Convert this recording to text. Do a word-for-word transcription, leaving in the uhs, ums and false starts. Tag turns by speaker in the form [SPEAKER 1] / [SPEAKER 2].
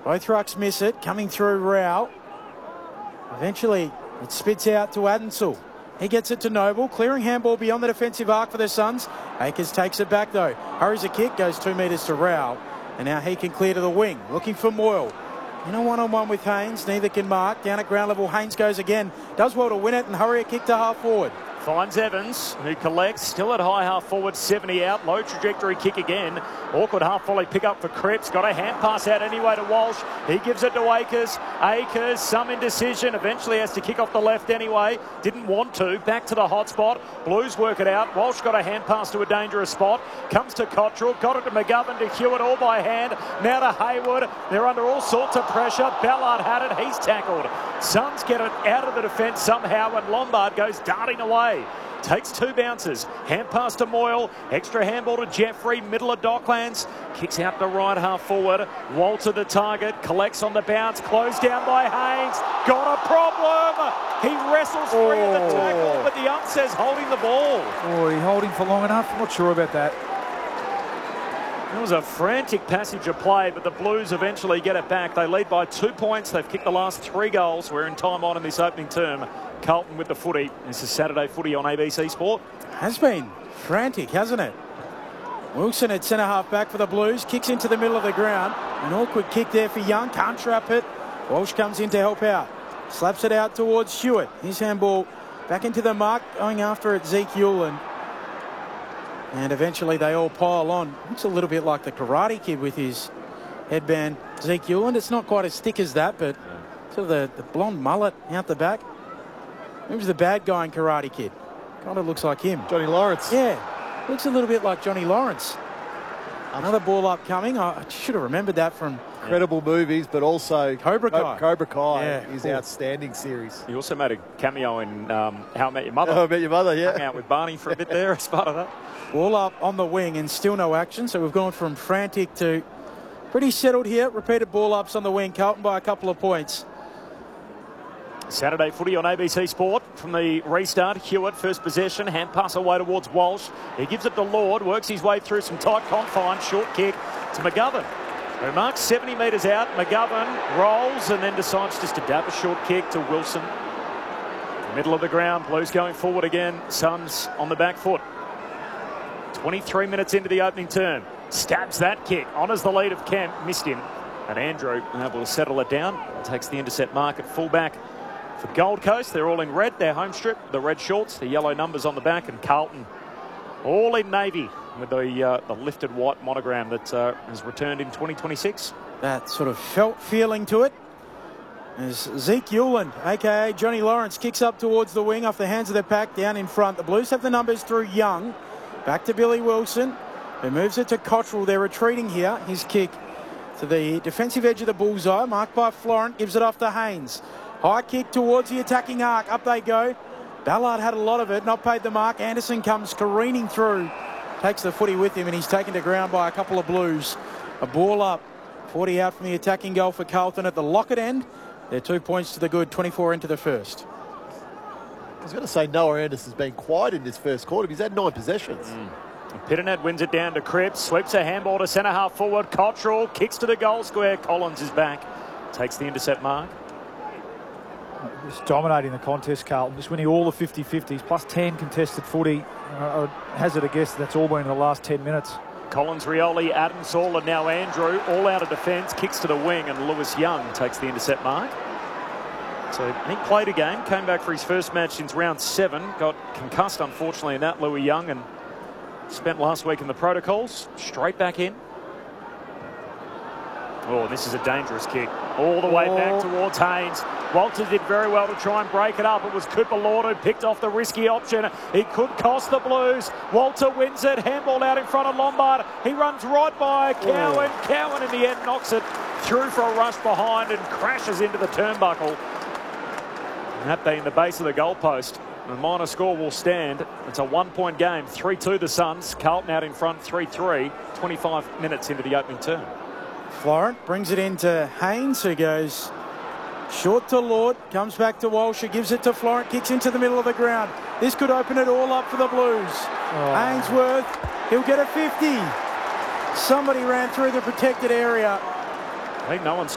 [SPEAKER 1] Both rucks miss it. Coming through Rao. Eventually, it spits out to Adensel. He gets it to Noble. Clearing handball beyond the defensive arc for the Suns. Akers takes it back though. Hurries a kick. Goes two metres to Rao. And now he can clear to the wing. Looking for Moyle. In a one-on-one with Haynes. Neither can mark. Down at ground level, Haynes goes again. Does well to win it and hurry a kick to half forward.
[SPEAKER 2] Finds Evans, who collects, still at high half forward, seventy out, low trajectory kick again. Awkward half volley pick up for Cripps, got a hand pass out anyway to Walsh. He gives it to Akers. Akers, some indecision, eventually has to kick off the left anyway. Didn't want to, back to the hot spot. Blues work it out. Walsh got a hand pass to a dangerous spot. Comes to Cottrell, got it to McGovern, to Hewitt all by hand. Now to Hayward. They're under all sorts of pressure. Ballard had it, he's tackled. Suns get it out of the defence somehow and Lombard goes darting away. Takes two bounces. Hand pass to Moyle. Extra handball to Jeffrey. Middle of Docklands. Kicks out the right half forward. Walter the target. Collects on the bounce. Closed down by Haynes. Got a problem. He wrestles free
[SPEAKER 3] oh.
[SPEAKER 2] of the tackle, but the ump says holding the ball.
[SPEAKER 3] Oh, he holding for long enough? I'm not sure about that.
[SPEAKER 2] It was a frantic passage of play, but the Blues eventually get it back. They lead by two points. They've kicked the last three goals. We're in time on in this opening term. Carlton with the footy. This is Saturday footy on A B C Sport.
[SPEAKER 1] Has been frantic, hasn't it? Wilson at centre half back for the Blues. Kicks into the middle of the ground. An awkward kick there for Young. Can't trap it. Walsh comes in to help out. Slaps it out towards Stewart. His handball back into the mark. Going after it, Zeke Hewland. And eventually they all pile on. Looks a little bit like the Karate Kid with his headband. Zeke Hewland. It's not quite as thick as that, but sort of the, the blonde mullet out the back. Who's the bad guy in Karate Kid? Kind of looks like him.
[SPEAKER 4] Johnny Lawrence.
[SPEAKER 1] Yeah, looks a little bit like Johnny Lawrence. Another ball up coming. I should have remembered that from
[SPEAKER 4] incredible yeah. movies, but also
[SPEAKER 1] Cobra Kai.
[SPEAKER 4] Cobra Kai
[SPEAKER 1] yeah,
[SPEAKER 4] is
[SPEAKER 1] cool.
[SPEAKER 4] outstanding series.
[SPEAKER 2] He also made a cameo in um, How I Met Your Mother.
[SPEAKER 4] How I Met Your Mother, yeah.
[SPEAKER 2] Hung out with Barney for a bit there as part of that.
[SPEAKER 1] Ball up on the wing and still no action. So we've gone from frantic to pretty settled here. Repeated ball ups on the wing. Carlton by a couple of points.
[SPEAKER 2] Saturday footy on A B C Sport from the restart. Hewitt, first possession, hand pass away towards Walsh. He gives it to Lord, works his way through some tight confines, short kick to McGovern, who marks seventy metres out. McGovern rolls and then decides just to dab a short kick to Wilson. Middle of the ground, Blues going forward again. Suns on the back foot. twenty-three minutes into the opening term. Stabs that kick, honours the lead of Kemp, missed him. And Andrew able to settle it down. Takes the intercept mark at fullback. For Gold Coast, they're all in red, their home strip, the red shorts, the yellow numbers on the back, and Carlton all in navy with the, uh, the lifted white monogram that uh, has returned in twenty twenty-six.
[SPEAKER 1] That sort of felt feeling to it. As Zeke Hewland, a k a. Johnny Lawrence, kicks up towards the wing off the hands of the pack down in front. The Blues have the numbers through Young. Back to Billy Wilson, who moves it to Cottrell. They're retreating here. His kick to the defensive edge of the bullseye, marked by Florent, gives it off to Haynes. High kick towards the attacking arc. Up they go. Ballard had a lot of it. Not paid the mark. Anderson comes careening through. Takes the footy with him and he's taken to ground by a couple of Blues. A ball up. forty out from the attacking goal for Carlton at the Lockett end. They're two points to the good. twenty-four into the first.
[SPEAKER 4] I was going to say Noah Anderson's been quiet in this first quarter. He's had nine possessions.
[SPEAKER 2] Mm. Pitternet wins it down to Cripps. Sweeps a handball to centre half forward. Cottrell kicks to the goal square. Collins is back. Takes the intercept mark.
[SPEAKER 3] Just dominating the contest, Carlton. Just winning all the fifty fifties, plus ten contested footy. Uh, I would hazard a guess that's all been in the last ten minutes.
[SPEAKER 2] Collins, Rioli, Adams, all, and now Andrew, all out of defence, kicks to the wing, and Lewis Young takes the intercept mark. So he played a game, came back for his first match since round seven, got concussed, unfortunately, in that, Louis Young, and spent last week in the protocols, straight back in. Oh, this is a dangerous kick. All the way oh. back towards Haynes. Walter did very well to try and break it up. It was Cooper Lord who picked off the risky option. He could cost the Blues. Walter wins it. Handball out in front of Lombard. He runs right by Cowan. Oh. Cowan in the end knocks it through for a rush behind and crashes into the turnbuckle. And that being the base of the goalpost. The minor score will stand. It's a one-point game. three two the Suns. Carlton out in front, three three. twenty-five minutes into the opening term.
[SPEAKER 1] Florent brings it into Haynes, who goes short to Lord, comes back to Walsh, who gives it to Florent, kicks into the middle of the ground. This could open it all up for the Blues. Oh. Ainsworth, he'll get a fifty. Somebody ran through the protected area.
[SPEAKER 2] I think no one's